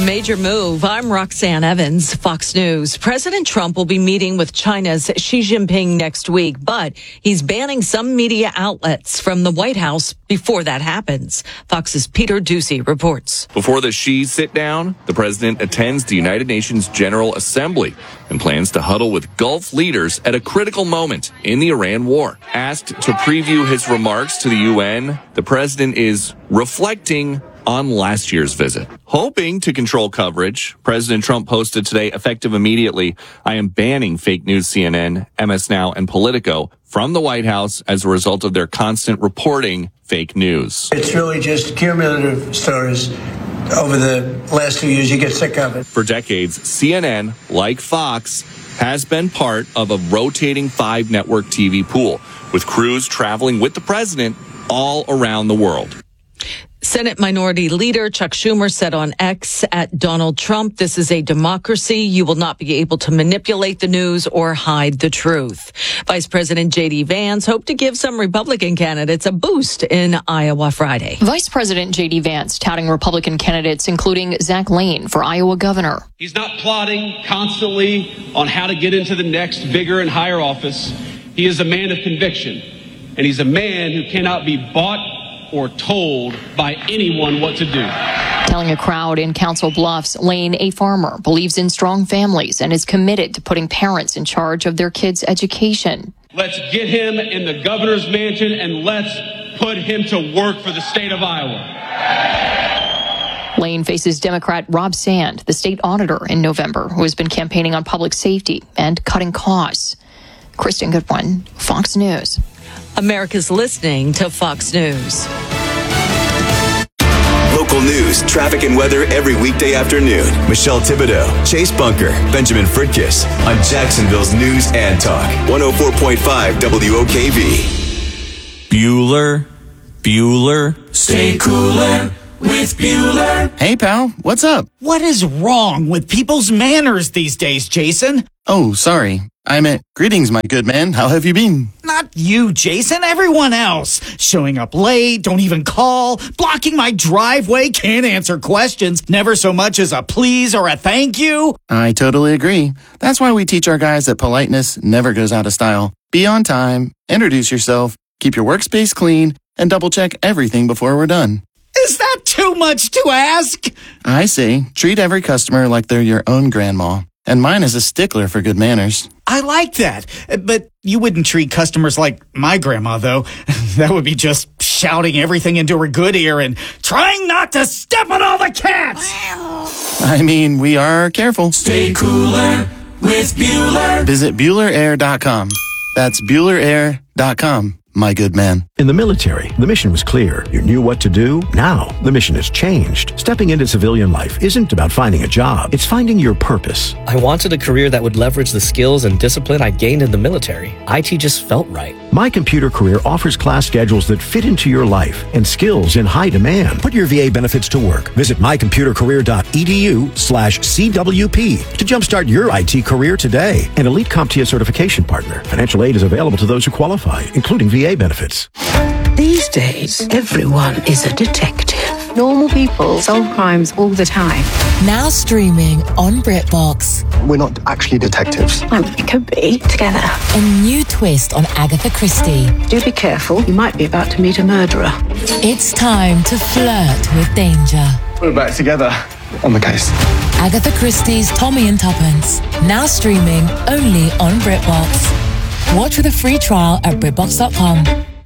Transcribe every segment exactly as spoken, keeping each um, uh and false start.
Major move. I'm Roxanne Evans, Fox News. President Trump will be meeting with China's Xi Jinping next week, but he's banning some media outlets from the White House before that happens. Fox's Peter Ducey reports. Before the Xi sit-down, the president attends the United Nations General Assembly and plans to huddle with Gulf leaders at a critical moment in the Iran war. Asked to preview his remarks to the U N, the president is reflecting on last year's visit. Hoping to control coverage, President Trump posted today, effective immediately, I am banning fake news C N N, M S Now, and Politico from the White House as a result of their constant reporting fake news. It's really just cumulative stories. Over the last few years, you get sick of it. For decades, C N N, like Fox, has been part of a rotating five-network T V pool, with crews traveling with the president all around the world. Senate Minority Leader Chuck Schumer said on X at Donald Trump, this is a democracy. You will not be able to manipulate the news or hide the truth. Vice President J D Vance hoped to give some Republican candidates a boost in Iowa Friday. Vice President J D Vance touting Republican candidates, including Zach Lane for Iowa governor. He's not plotting constantly on how to get into the next bigger and higher office. He is a man of conviction, and he's a man who cannot be bought or told by anyone what to do. Telling a crowd in Council Bluffs, Lane, a farmer, believes in strong families and is committed to putting parents in charge of their kids' education. Let's get him in the governor's mansion and let's put him to work for the state of Iowa. Lane faces Democrat Rob Sand, the state auditor, in November, who has been campaigning on public safety and cutting costs. Kristen Goodwin, Fox News. America's listening to Fox News. Local news, traffic, and weather every weekday afternoon. Michelle Thibodeau, Chase Bunker, Benjamin Fritkiss on Jacksonville's News and Talk. one oh four point five W O K V. Bueller, Bueller, stay cooler with Bueller. Hey, pal, what's up? What is wrong with people's manners these days, Jason? Oh, sorry. I meant, greetings, my good man. How have you been? Not you, Jason. Everyone else. Showing up late, don't even call, blocking my driveway, can't answer questions, never so much as a please or a thank you. I totally agree. That's why we teach our guys that politeness never goes out of style. Be on time, introduce yourself, keep your workspace clean, and double-check everything before we're done. Is that too much to ask? I say, treat every customer like they're your own grandma. And mine is a stickler for good manners. I like that. But you wouldn't treat customers like my grandma, though. That would be just shouting everything into her good ear and trying not to step on all the cats. I mean, we are careful. Stay cooler with Bueller. Visit Bueller Air dot com. That's Bueller Air dot com. My good man. In the military, the mission was clear. You knew what to do. Now, the mission has changed. Stepping into civilian life isn't about finding a job. It's finding your purpose. I wanted a career that would leverage the skills and discipline I gained in the military. I T just felt right. My Computer Career offers class schedules that fit into your life and skills in high demand. Put your V A benefits to work. Visit my computer career dot e d u slash C W P to jumpstart your I T career today. An elite CompTIA certification partner. Financial aid is available to those who qualify, including V A benefits. These days, everyone is a detective. Normal people solve crimes all the time. Now streaming on BritBox. We're not actually detectives. Well, we could be together. A new twist on Agatha Christie. Do be careful. You might be about to meet a murderer. It's time to flirt with danger. We're back together on the case. Agatha Christie's Tommy and Tuppence. Now streaming only on BritBox. Watch with a free trial at BritBox dot com.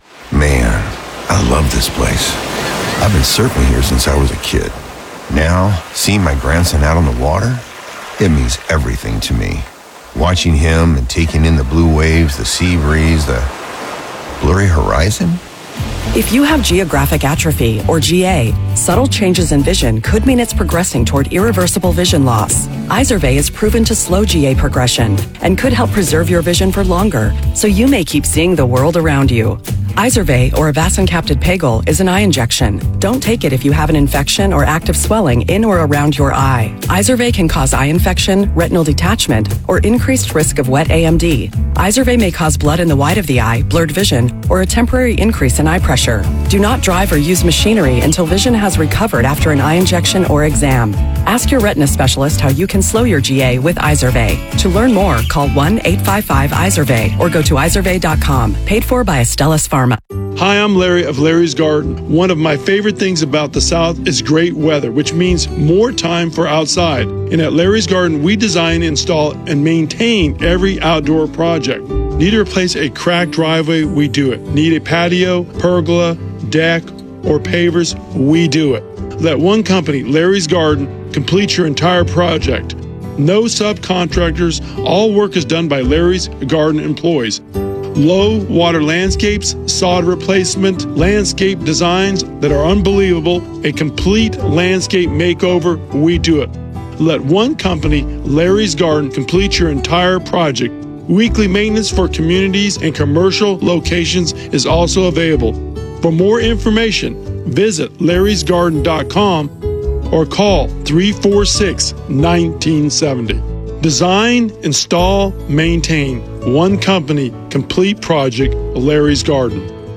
Man, I love this place. I've been surfing here since I was a kid. Now, seeing my grandson out on the water, it means everything to me. Watching him and taking in the blue waves, the sea breeze, the blurry horizon. If you have geographic atrophy, or G A, subtle changes in vision could mean it's progressing toward irreversible vision loss. Izervay is proven to slow G A progression and could help preserve your vision for longer, so you may keep seeing the world around you. Izervay, or avacincaptad pegol, is an eye injection. Don't take it if you have an infection or active swelling in or around your eye. Izervay can cause eye infection, retinal detachment, or increased risk of wet A M D. Izervay may cause blood in the white of the eye, blurred vision, or a temporary increase in eye pressure. Do not drive or use machinery until vision has recovered after an eye injection or exam. Ask your retina specialist how you can slow your G A with Izervay. To learn more, call one eight five five Izervay or go to izervay dot com. Paid for by Astellas Pharma. Hi, I'm Larry of Larry's Garden. One of my favorite things about the South is great weather, which means more time for outside. And at Larry's Garden, we design, install, and maintain every outdoor project. Need to replace a cracked driveway? We do it. Need a patio, pergola, deck, or pavers? We do it. Let one company, Larry's Garden, complete your entire project. No subcontractors. All work is done by Larry's Garden employees. Low water landscapes, sod replacement, landscape designs that are unbelievable, a complete landscape makeover, we do it. Let one company, Larry's Garden, complete your entire project. Weekly maintenance for communities and commercial locations is also available. For more information, visit larrys garden dot com or call three four six, one nine seven zero. Design, install, maintain. One company, complete project, Larry's Garden.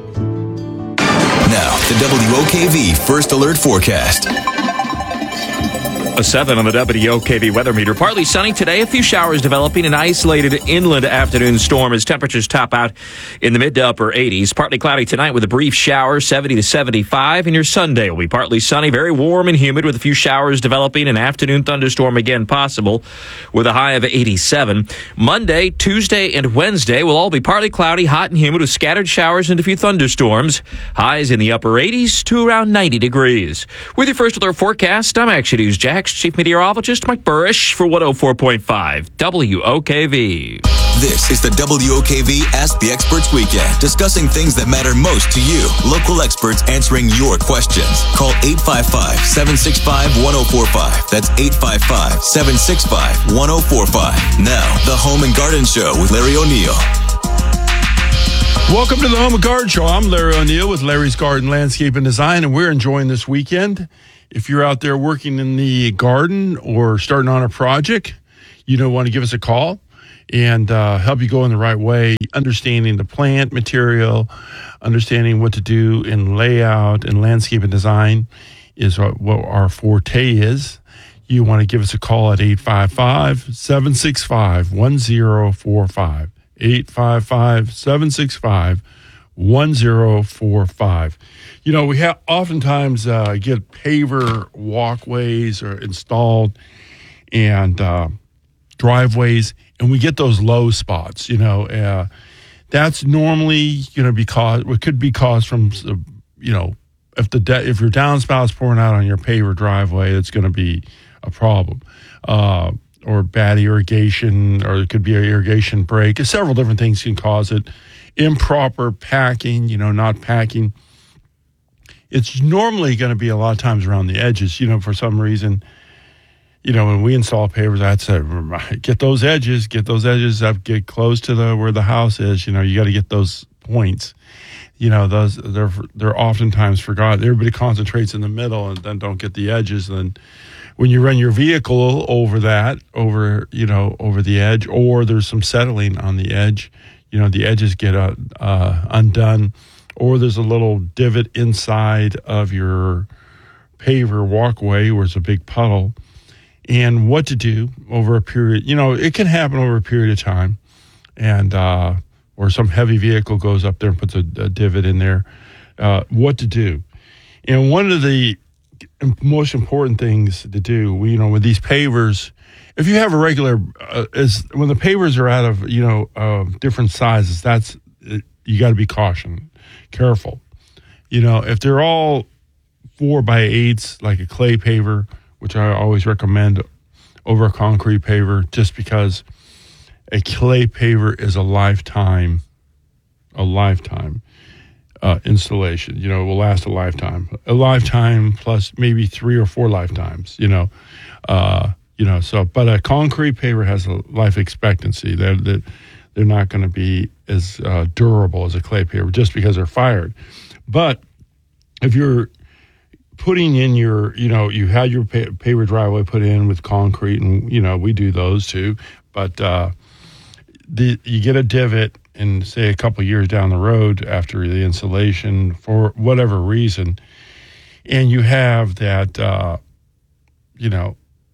Now, the W O K V First Alert Forecast. A seven on the W O K V weather meter. Partly sunny today. A few showers developing. An isolated inland afternoon storm as temperatures top out in the mid to upper eighties. Partly cloudy tonight with a brief shower, seventy to seventy-five. And your Sunday will be partly sunny, very warm and humid with a few showers developing. An afternoon thunderstorm again possible with a high of eighty-seven. Monday, Tuesday, and Wednesday will all be partly cloudy, hot and humid with scattered showers and a few thunderstorms. Highs in the upper eighties to around ninety degrees. With your First Alert Forecast, I'm Action News Jax Chief Meteorologist Mike Burrish for one oh four point five W O K V. This is the W O K V Ask the Experts Weekend, discussing things that matter most to you. Local experts answering your questions. Call eight five five, seven six five, one oh four five. That's eight five five, seven six five, one oh four five. Now, the Home and Garden Show with Larry O'Neill. Welcome to the Home and Garden Show. I'm Larry O'Neill with Larry's Garden Landscape and Design, and we're enjoying this weekend. If you're out there working in the garden or starting on a project, you know, want to give us a call and uh, help you go in the right way, understanding the plant material, understanding what to do in layout and landscape and design is what, what our forte is. You want to give us a call at eight five five, seven six five, one oh four five. eight five five, seven six five, one oh four five. You know, we have oftentimes uh, get paver walkways or installed and uh, driveways, and we get those low spots. You know, uh, that's normally going to be caused. It could be caused from, you know, if the de- if your downspouts pouring out on your paver driveway, it's going to be a problem. Uh, or bad irrigation, or it could be an irrigation break. Several different things can cause it. Improper packing, you know, not packing. It's normally going to be a lot of times around the edges, you know, for some reason. You know, when we install pavers, I'd say, get those edges, get those edges up, get close to the where the house is. You know, you got to get those points. You know, those they're they're oftentimes forgotten. Everybody concentrates in the middle and then don't get the edges. And when you run your vehicle over that, over, you know, over the edge, or there's some settling on the edge, you know, the edges get uh, uh, undone, or there's a little divot inside of your paver walkway where it's a big puddle. And what to do over a period, you know, it can happen over a period of time. And, uh, or some heavy vehicle goes up there and puts a, a divot in there. Uh, what to do. And one of the most important things to do, we, you know, with these pavers, if you have a regular, uh, is when the pavers are out of, you know, uh, different sizes, that's, you got to be cautious, careful. You know, if they're all four by eights, like a clay paver, which I always recommend over a concrete paver, just because a clay paver is a lifetime, a lifetime uh, installation. You know, it will last a lifetime, a lifetime plus maybe three or four lifetimes. You know, uh, you know. So, but a concrete paver has a life expectancy. That that they're not going to be as uh, durable as a clay paver just because they're fired. But if you're putting in your, you know, you had your paver driveway put in with concrete, and you know we do those too. But uh, the you get a divot, and say a couple of years down the road after the installation, for whatever reason, and you have that, uh, you know,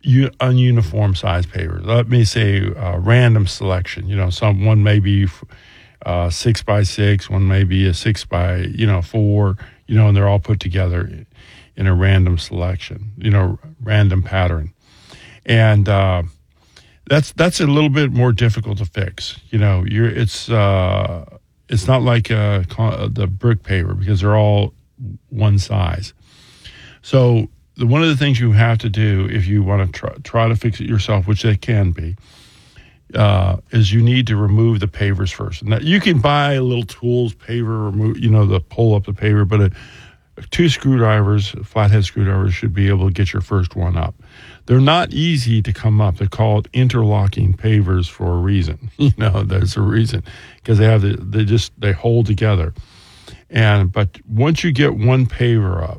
u- ununiform size pavers. Let me say uh, random selection. You know, some one may be uh, six by six, one may be a six by you know four. You know, and they're all put together in a random selection. You know, random pattern, and uh, that's that's a little bit more difficult to fix. You know, you're it's uh, it's not like uh, the brick paver because they're all one size. So the, one of the things you have to do if you want to try, try to fix it yourself, which they can be, uh, is you need to remove the pavers first. Now, you can buy little tools, paver, remove, you know, the pull up the paver, but a, two screwdrivers, flathead screwdrivers, should be able to get your first one up. They're not easy to come up. They're called interlocking pavers for a reason. You know, there's a reason because they have the, they just they hold together. And but once you get one paver up,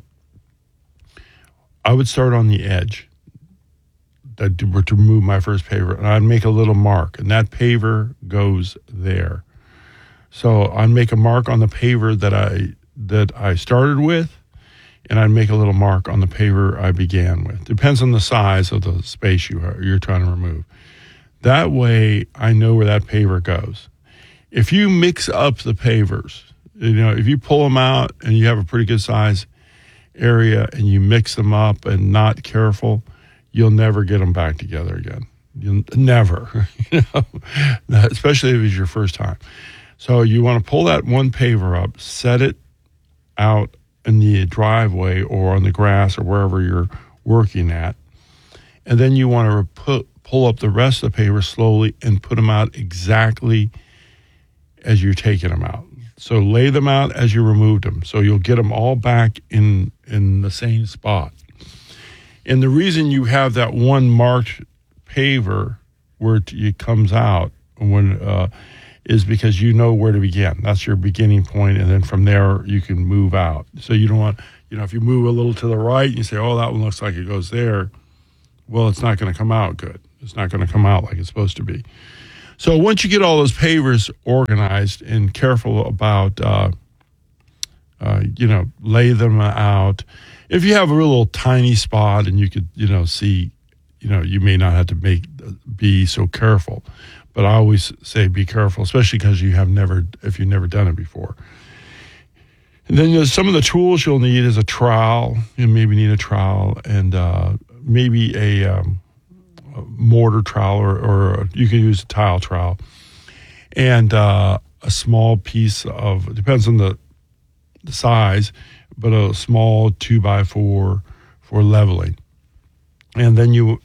I would start on the edge that to, to remove my first paver, and I'd make a little mark, and that paver goes there. So I'd make a mark on the paver that I that I started with, and I'd make a little mark on the paver I began with. Depends on the size of the space you are, you're trying to remove. That way, I know where that paver goes. If you mix up the pavers, you know, if you pull them out and you have a pretty good size area and you mix them up and not careful, you'll never get them back together again. You'll never, you know, especially if it's your first time. So you want to pull that one paver up, set it out in the driveway or on the grass or wherever you're working at, and then you want to put, pull up the rest of the paver slowly and put them out exactly as you're taking them out. So lay them out as you removed them. So you'll get them all back in, in the same spot. And the reason you have that one marked paver where it, it comes out when uh, is because you know where to begin. That's your beginning point, and then from there you can move out. So you don't want, you know, if you move a little to the right and you say, oh, that one looks like it goes there, well, it's not going to come out good. It's not going to come out like it's supposed to be. So once you get all those pavers organized and careful about, uh, uh, you know, lay them out. If you have a little tiny spot and you could, you know, see, you know, you may not have to make be so careful. But I always say be careful, especially because you have never, if you've never done it before. And then there's some of the tools you'll need is a trowel. You maybe need a trowel and uh, maybe a... Um, mortar trowel, or, or you can use a tile trowel, and uh, a small piece of, it depends on the, the size, but a small two by four for leveling. And then you,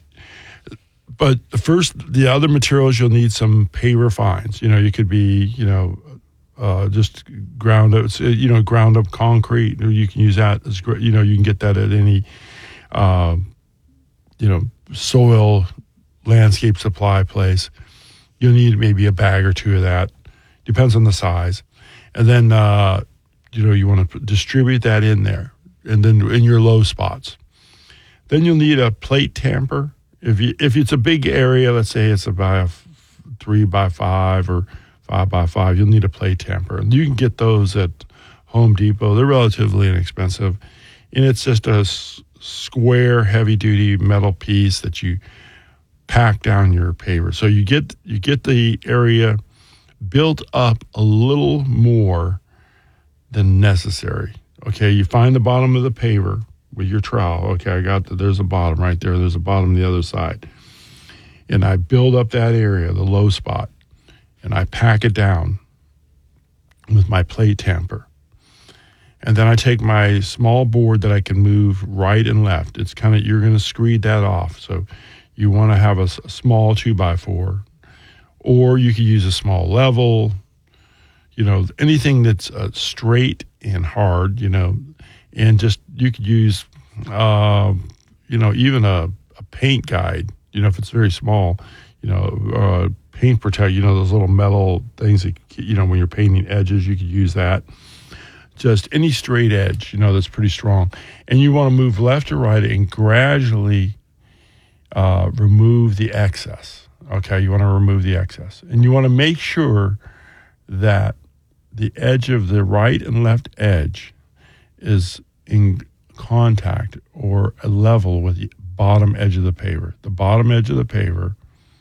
but the first, the other materials you'll need some paver fines. You know, you could be, you know, uh, just ground up, you know, ground up concrete, or you can use that as, you know, you can get that at any, uh, you know, soil landscape supply place. You'll need maybe a bag or two of that. Depends on the size. And then, uh, you know, you want to distribute that in there and then in your low spots. Then you'll need a plate tamper. If you, if it's a big area, let's say it's about a three by five or five by five, you'll need a plate tamper. And you can get those at Home Depot. They're relatively inexpensive. And it's just a square, heavy-duty metal piece that you pack down your paver. So you get you get the area built up a little more than necessary. Okay, you find the bottom of the paver with your trowel. Okay, I got the, there's a bottom right there. There's a bottom on the other side. And I build up that area, the low spot, and I pack it down with my plate tamper. And then I take my small board that I can move right and left. It's kind of, you're going to screed that off. So you want to have a, a small two by four, or you could use a small level, you know, anything that's uh, straight and hard, you know, and just, you could use, uh, you know, even a, a paint guide, you know, if it's very small, you know, uh, paint protect, you know, those little metal things that, you know, when you're painting edges, you could use that. Just any straight edge, you know, that's pretty strong. And you want to move left or right and gradually uh, remove the excess. Okay, you want to remove the excess. And you want to make sure that the edge of the right and left edge is in contact or a level with the bottom edge of the paver. The bottom edge of the paver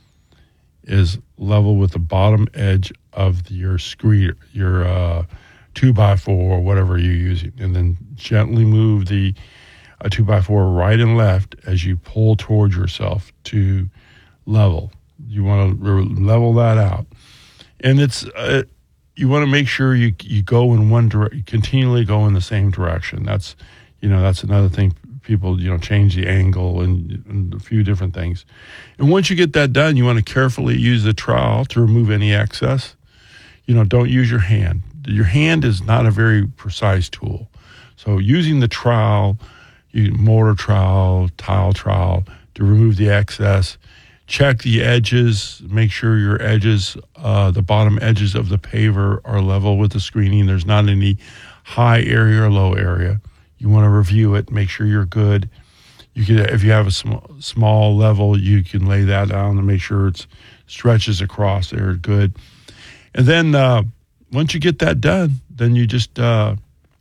is level with the bottom edge of the, your screen, your uh, two by four or whatever you're using, and then gently move the a two by four right and left as you pull towards yourself to level. You want to re- level that out, and it's uh, you want to make sure you you go in one direction, continually go in the same direction. That's you know that's another thing. People you know change the angle and, and a few different things, and once you get that done, you want to carefully use the trowel to remove any excess. You know, don't use your hand. Your hand is not a very precise tool, so using the trowel. You mortar trowel, tile trowel to remove the excess. Check the edges. Make sure your edges, uh, the bottom edges of the paver are level with the screening. There's not any high area or low area. You want to review it. Make sure you're good. You can, if you have a small, small level, you can lay that down and make sure it stretches across there good. And then uh, once you get that done, then you just uh,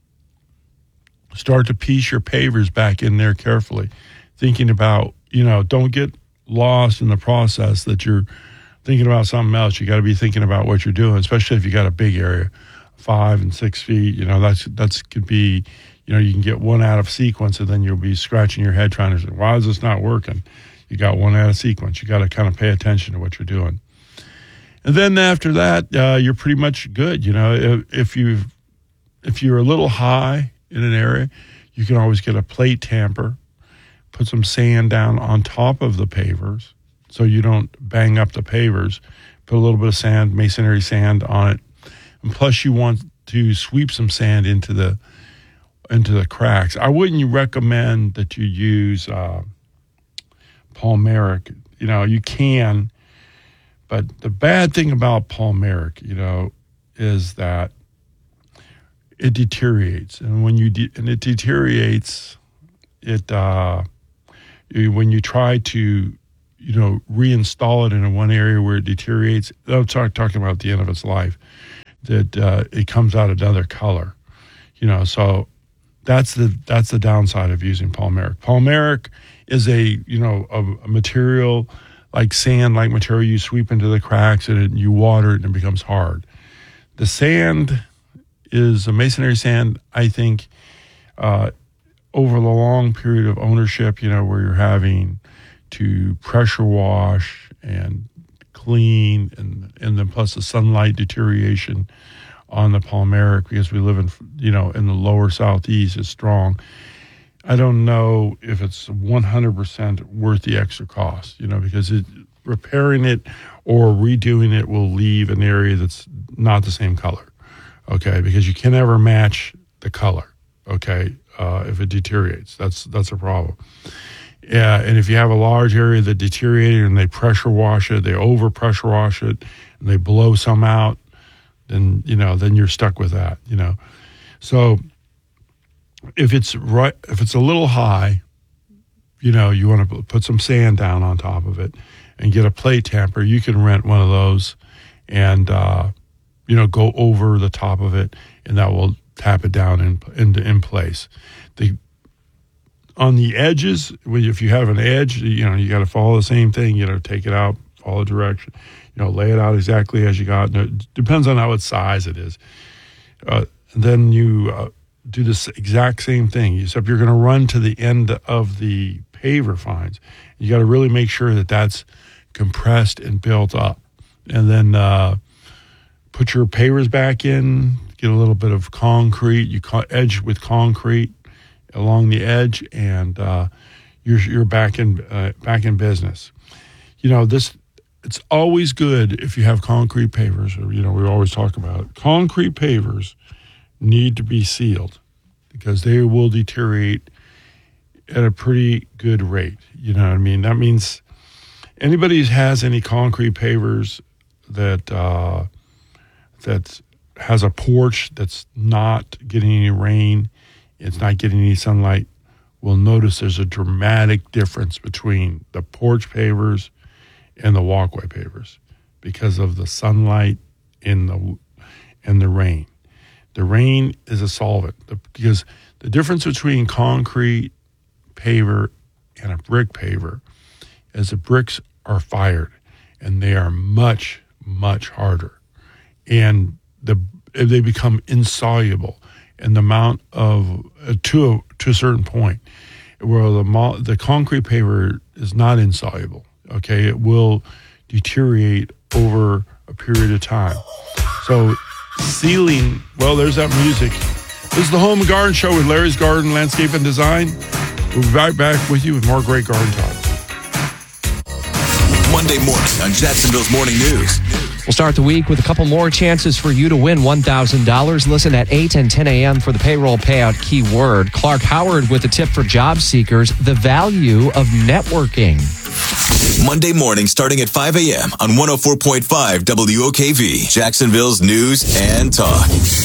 start to piece your pavers back in there carefully, thinking about, you know, don't get lost in the process that you're thinking about something else. You got to be thinking about what you're doing, especially if you got a big area, five and six feet. You know, that's that's could be, you know, you can get one out of sequence, and then you'll be scratching your head trying to say, why is this not working? You got one out of sequence. You got to kind of pay attention to what you're doing, and then after that, uh, you're pretty much good. You know, if, if you if you're a little high in an area, you can always get a plate tamper, put some sand down on top of the pavers so you don't bang up the pavers. Put a little bit of sand, masonry sand on it. And plus you want to sweep some sand into the into the cracks. I wouldn't recommend that you use uh, Palmeric. You know, you can, but the bad thing about Palmeric, you know, is that it deteriorates, and when you de- and it deteriorates, it uh, you, when you try to, you know, reinstall it in one area where it deteriorates. I'm talk, talking about the end of its life, that uh, it comes out another color, you know. So that's the that's the downside of using Palmeric. Palmeric is a you know a, a material like sand, like material you sweep into the cracks and it, you water it and it becomes hard. The sand is a masonry sand, I think, uh, over the long period of ownership, you know, where you're having to pressure wash and clean, and, and then plus the sunlight deterioration on the Palmeric, because we live in, you know, in the lower southeast is strong. I don't know if it's one hundred percent worth the extra cost, you know, because it, repairing it or redoing it will leave an area that's not the same color. Okay, because you can never match the color, okay, uh, if it deteriorates. That's that's a problem. Yeah, and if you have a large area that deteriorated and they pressure wash it, they over pressure wash it, and they blow some out, then, you know, then you're stuck with that, you know. So if it's right, if it's a little high, you know, you want to put some sand down on top of it and get a plate tamper. You can rent one of those and, uh, you know, go over the top of it, and that will tap it down in in, in place. The on the edges, if you have an edge, you know, you got to follow the same thing. You know, take it out, follow direction. You know, lay it out exactly as you got. It depends on how what size it is. Uh, and then you uh, do this exact same thing, except you're going to run to the end of the paver fines. You got to really make sure that that's compressed and built up, and then. Uh, Put your pavers back in, get a little bit of concrete. You edge with concrete along the edge, and uh, you're you're back in uh, back in business. You know, this it's always good if you have concrete pavers. Or, you know, we always talk about it. Concrete pavers need to be sealed because they will deteriorate at a pretty good rate. You know what I mean? That means anybody who has any concrete pavers that. Uh, that has a porch that's not getting any rain, it's not getting any sunlight, will notice there's a dramatic difference between the porch pavers and the walkway pavers because of the sunlight and the and the rain. The rain is a solvent because the difference between concrete paver and a brick paver, as the bricks are fired, and they are much, much harder. And the they become insoluble in the amount of, uh, to, a, to a certain point, where the, mo- the concrete paver is not insoluble, okay? It will deteriorate over a period of time. So sealing, well, there's that music. This is the Home and Garden Show with Larry's Garden Landscape and Design. We'll be right back with you with more great garden talk. Monday morning on Jacksonville's Morning News. We'll start the week with a couple more chances for you to win one thousand dollars. Listen at eight and ten a.m. for the payroll payout keyword. Clark Howard with a tip for job seekers, the value of networking. Monday morning starting at five a.m. on one oh four point five W O K V, Jacksonville's News and Talk.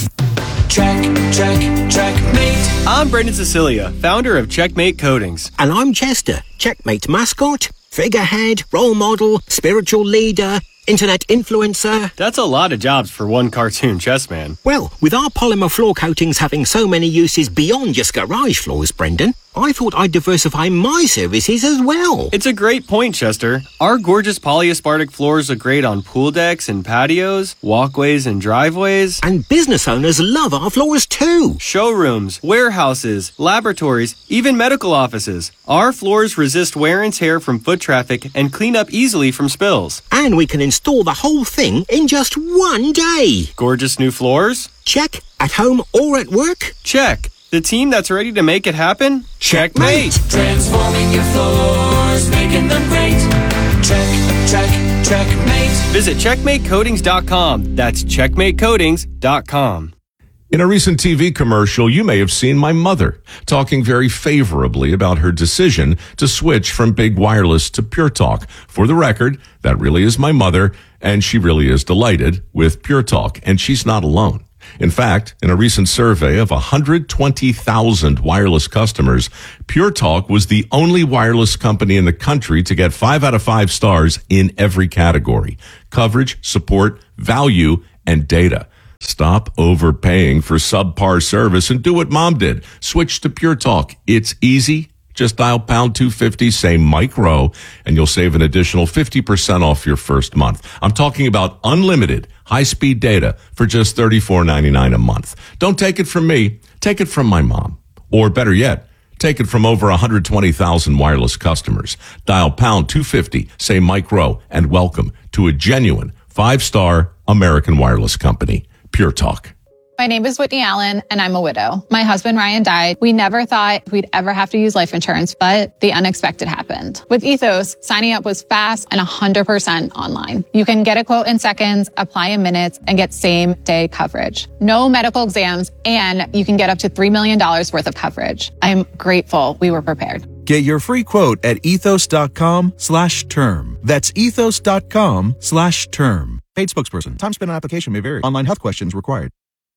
Check, check, checkmate. I'm Brendan Cecilia, founder of Checkmate Coatings. And I'm Chester, Checkmate mascot, figurehead, role model, spiritual leader, internet influencer. That's a lot of jobs for one cartoon chess man. Well, with our polymer floor coatings having so many uses beyond just garage floors, Brendan, I thought I'd diversify my services as well. It's a great point, Chester. Our gorgeous polyaspartic floors look great on pool decks and patios, walkways and driveways. And business owners love our floors too. Showrooms, warehouses, laboratories, even medical offices. Our floors resist wear and tear from foot traffic and clean up easily from spills. And we can install the whole thing in just one day. Gorgeous new floors? Check. At home or at work? Check. The team that's ready to make it happen? Checkmate! Transforming your floors, making them great. Check, check, checkmate. Visit checkmate coatings dot com. That's checkmate coatings dot com. In a recent T V commercial, you may have seen my mother talking very favorably about her decision to switch from Big Wireless to Pure Talk. For the record, that really is my mother, and she really is delighted with Pure Talk, and she's not alone. In fact, in a recent survey of one hundred twenty thousand wireless customers, Pure Talk was the only wireless company in the country to get five out of five stars in every category: coverage, support, value, and data. Stop overpaying for subpar service and do what Mom did. Switch to Pure Talk. It's easy. Just dial pound two fifty, say Mike Rowe, and you'll save an additional fifty percent off your first month. I'm talking about unlimited high-speed data for just thirty-four ninety-nine a month. Don't take it from me. Take it from my mom. Or better yet, take it from over one hundred twenty thousand wireless customers. Dial pound two fifty, say Mike Rowe, and welcome to a genuine five-star American wireless company, Pure Talk. My name is Whitney Allen, and I'm a widow. My husband, Ryan, died. We never thought we'd ever have to use life insurance, but the unexpected happened. With Ethos, signing up was fast and one hundred percent online. You can get a quote in seconds, apply in minutes, and get same-day coverage. No medical exams, and you can get up to three million dollars worth of coverage. I'm grateful we were prepared. Get your free quote at ethos.com slash term. That's ethos.com slash term. Paid spokesperson. Time spent on application may vary. Online health questions required.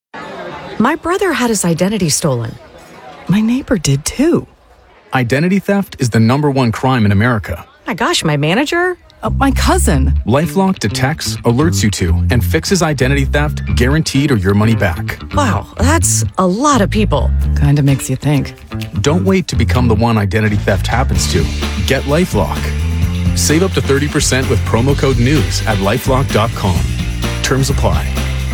My brother had his identity stolen. My neighbor did too. Identity theft is the number one crime in America. My gosh, my manager? Uh, my cousin. LifeLock detects, alerts you to, and fixes identity theft guaranteed or your money back. Wow, that's a lot of people. Kinda makes you think. Don't wait to become the one identity theft happens to. Get LifeLock. Save up to thirty percent with promo code NEWS at lifelock dot com. Terms apply.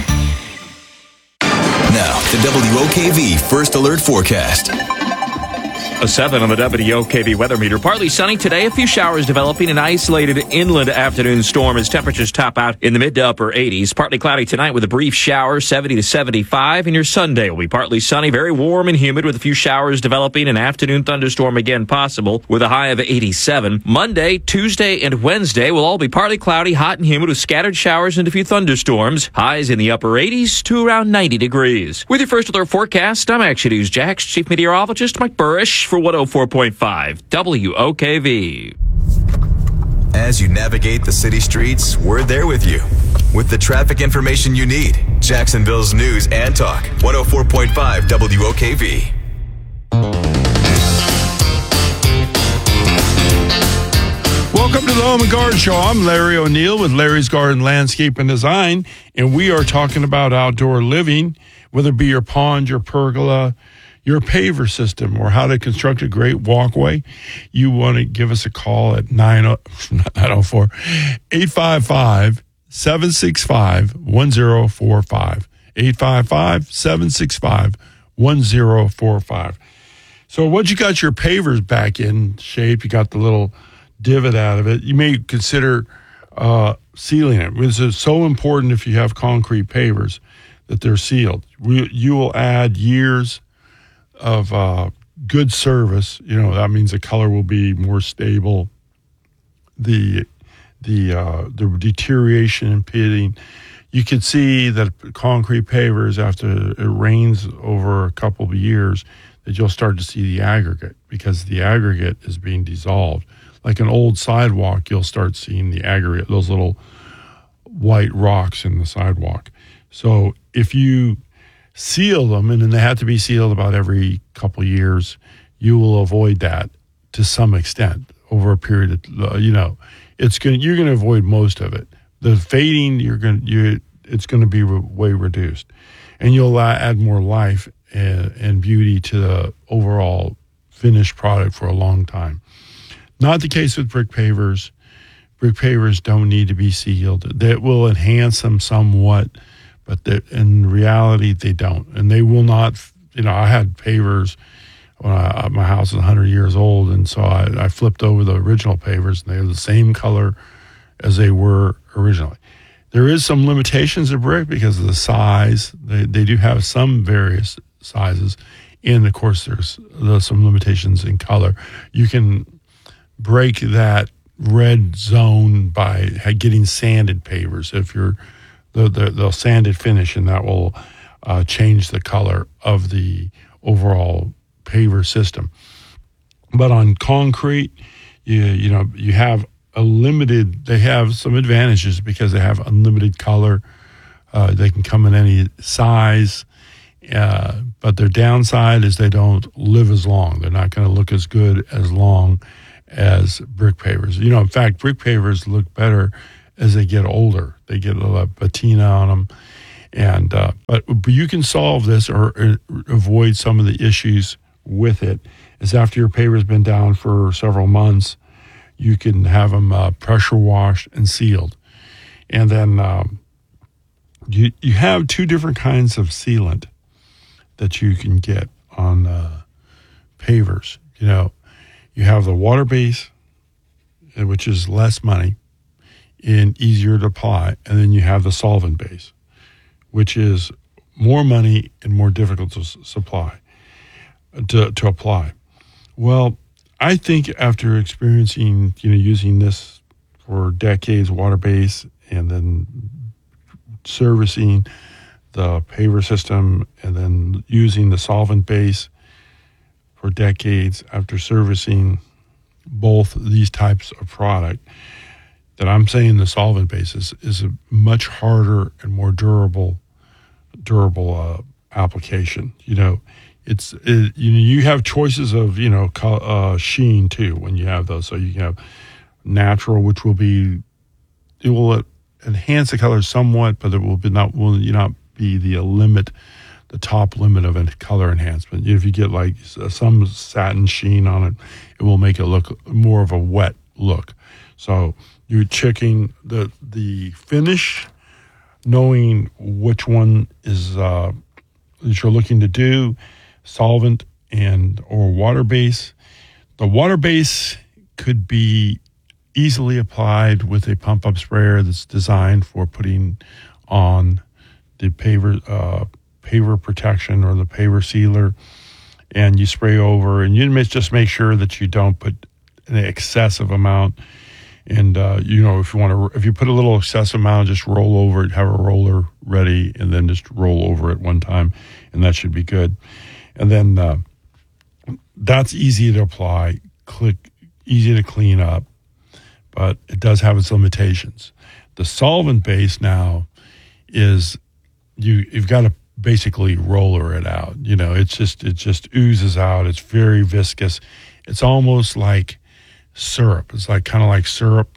Now, the W O K V First Alert Forecast. A seven on the W O K V weather meter. Partly sunny today. A few showers developing. An isolated inland afternoon storm as temperatures top out in the mid to upper eighties. Partly cloudy tonight with a brief shower, seventy to seventy-five. And your Sunday will be partly sunny, very warm and humid with a few showers developing. An afternoon thunderstorm again possible with a high of eighty-seven. Monday, Tuesday, and Wednesday will all be partly cloudy, hot and humid with scattered showers and a few thunderstorms. Highs in the upper eighties to around ninety degrees. With your First Alert forecast, I'm Action News Jax Chief Meteorologist Mike Burrish for one oh four point five W O K V. As you navigate the city streets, we're there with you with the traffic information you need. Jacksonville's News and Talk, one oh four point five W O K V. Welcome to the Home and Garden Show. I'm Larry O'Neill with Larry's Garden Landscape and Design, and we are talking about outdoor living, whether it be your pond, your pergola, your paver system or how to construct a great walkway, you want to give us a call at nine oh four, eight five five, seven six five, one oh four five. eight five five, seven six five, one oh four five. So once you got your pavers back in shape, you got the little divot out of it, you may consider uh, sealing it. This is so important if you have concrete pavers that they're sealed. We, you will add years of uh, good service. You know, that means the color will be more stable. The the uh, the deterioration and pitting. You can see that concrete pavers, after it rains over a couple of years, that you'll start to see the aggregate because the aggregate is being dissolved. Like an old sidewalk, you'll start seeing the aggregate, those little white rocks in the sidewalk. So if you seal them, and then they have to be sealed about every couple of years, you will avoid that to some extent over a period of, you know, it's going you're going to avoid most of it. The fading, you're going you it's going to be re- way reduced, and you'll add more life and, and beauty to the overall finished product for a long time. Not the case with brick pavers. Brick pavers don't need to be sealed. That will enhance them somewhat, but they, in reality, they don't, and they will not. You know, I had pavers when I, my house is one hundred years old, and so I, I flipped over the original pavers, and they're the same color as they were originally. There is some limitations of brick because of the size. They they do have some various sizes, and of course there's, there's some limitations in color. You can break that red zone by getting sanded pavers. If you're the the, the sanded finish, and that will uh, change the color of the overall paver system. But on concrete, you you know you have a limited, they have some advantages because they have unlimited color. Uh, they can come in any size, uh, but their downside is they don't live as long. They're not going to look as good as long as brick pavers. You know, in fact, brick pavers look better as they get older. They get a little patina on them. And, uh, but, but you can solve this or, or avoid some of the issues with it, is after your paver's been down for several months, you can have them uh, pressure washed and sealed. And then um, you you have two different kinds of sealant that you can get on uh, pavers. You know, you have the water base, which is less money and easier to apply. And then you have the solvent base, which is more money and more difficult to s- supply, to, to apply. Well, I think after experiencing, you know, using this for decades, water base, and then servicing the paver system, and then using the solvent base for decades, after servicing both these types of product, that I'm saying the solvent base is, is a much harder and more durable, durable uh, application. You know, It's it, you know you have choices of you know uh, sheen too when you have those. So you can have natural, which will be it will enhance the color somewhat, but it will be not will not be the limit, the top limit of a color enhancement. If you get like some satin sheen on it, it will make it look more of a wet look. So you're checking the the finish, knowing which one is uh, that you're looking to do. Solvent and or water base. The water base could be easily applied with a pump up sprayer that's designed for putting on the paver uh, paver protection or the paver sealer, and you spray over, and you just make sure that you don't put an excessive amount. And uh, you know, if you want to, if you put a little excessive amount, just roll over it. Have a roller ready, and then just roll over it one time, and that should be good. And then uh, that's easy to apply, click, easy to clean up, but it does have its limitations. The solvent base now is you you've got to basically roller it out. You know, it's just it just oozes out. It's very viscous. It's almost like syrup. It's like kind of like syrup,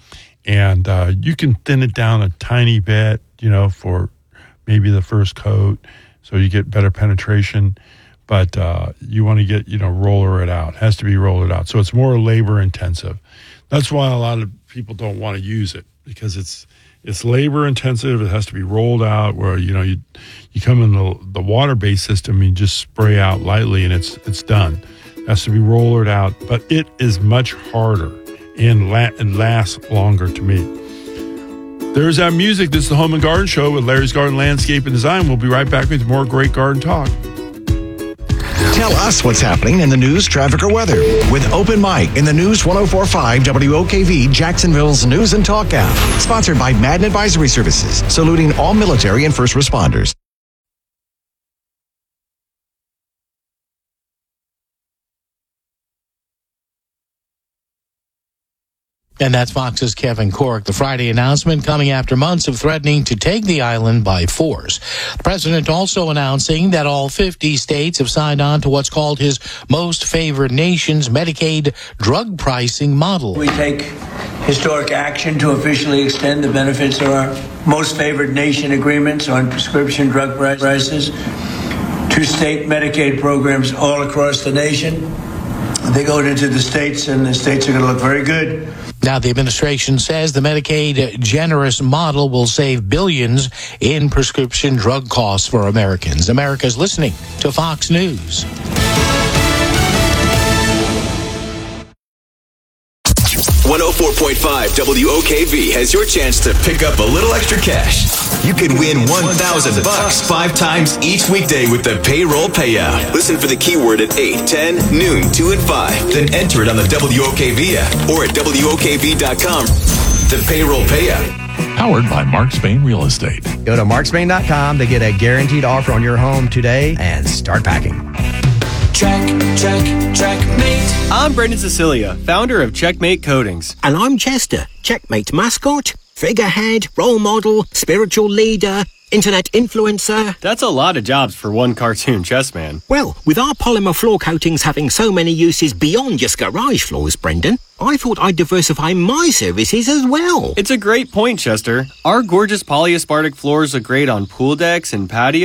and uh, you can thin it down a tiny bit. You know, for maybe the first coat, so you get better penetration. but uh, you want to get, you know, roller it out. It has to be roller it out. So it's more labor intensive. That's why a lot of people don't want to use it, because it's it's labor intensive. It has to be rolled out, where, you know, you you come in the the water based system and you just spray out lightly and it's it's done. It has to be rollered out, but it is much harder and la- and lasts longer to me. There's our music. This is the Home and Garden Show with Larry's Garden Landscape and Design. We'll be right back with more great garden talk. Tell us what's happening in the news, traffic, or weather with Open Mic in the News ten forty-five W O K V Jacksonville's News and Talk app. Sponsored by Madden Advisory Services, saluting all military and first responders. And that's Fox's Kevin Cork. The Friday announcement coming after months of threatening to take the island by force. The president also announcing that all fifty states have signed on to what's called his Most Favored Nations Medicaid drug pricing model. We take historic action to officially extend the benefits of our Most Favored Nation agreements on prescription drug prices to state Medicaid programs all across the nation. They go into the states, and the states are going to look very good. Now, the administration says the Medicaid generous model will save billions in prescription drug costs for Americans. America's listening to Fox News. one oh four point five W O K V has your chance to pick up a little extra cash. You could win one thousand bucks five times each weekday with the payroll payout. Listen for the keyword at eight, ten, noon, two, and five. Then enter it on the W O K V app or at W O K V dot com. The payroll payout. Powered by Mark Spain Real Estate. Go to mark spain dot com to get a guaranteed offer on your home today and start packing. Check, check, checkmate. I'm Brendan Cecilia, founder of Checkmate Coatings. And I'm Chester, Checkmate mascot, figurehead, role model, spiritual leader, internet influencer. That's a lot of jobs for one cartoon chess man. Well, with our polymer floor coatings having so many uses beyond just garage floors, Brendan, I thought I'd diversify my services as well. It's a great point, Chester. Our gorgeous polyaspartic floors look great on pool decks and patios.